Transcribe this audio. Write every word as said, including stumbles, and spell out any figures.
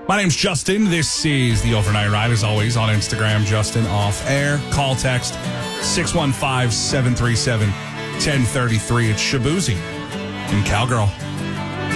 My name's Justin. This is the Overnight Ride, as always, on Instagram, Justin Off Air. Call, text, six one five, seven three seven, one zero three three. It's Shabuzi in Cowgirl.